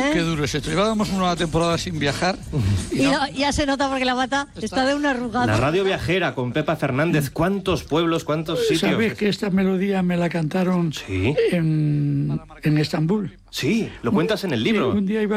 Qué duro es esto. Llevábamos una temporada sin viajar. Y ya se nota porque la bata está de una arrugada. La radio viajera con Pepa Fernández. ¿Cuántos pueblos, cuántos sitios? ¿Sabes que esta melodía me la cantaron Sí. en Estambul? Sí, lo cuentas en el libro. Un día iba